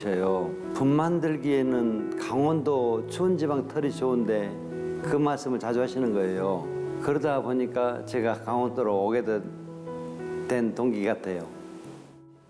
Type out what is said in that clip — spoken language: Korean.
저요. 분 만들기에는 강원도 추운 지방 털이 좋은데 그 말씀을 자주 하시는 거예요. 그러다 보니까 제가 강원도로 오게 된 동기 같아요.